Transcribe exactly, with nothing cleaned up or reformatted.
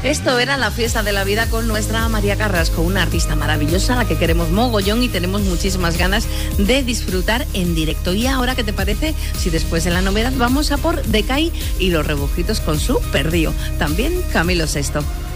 Esto era la fiesta de la vida con nuestra María Carrasco, una artista maravillosa a la que queremos mogollón y tenemos muchísimas ganas de disfrutar en directo. Y ahora, ¿qué te parece si después de la novedad vamos a por Decay y los Rebujitos con su Perdido? También Camilo Sesto.